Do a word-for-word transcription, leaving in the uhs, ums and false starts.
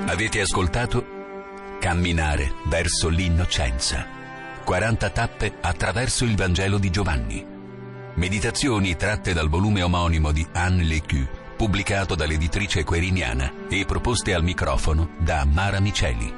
Avete ascoltato Camminare verso l'innocenza. quaranta tappe attraverso il Vangelo di Giovanni. Meditazioni tratte dal volume omonimo di Anne Lecu, pubblicato dall'editrice Queriniana e proposte al microfono da Mara Miceli.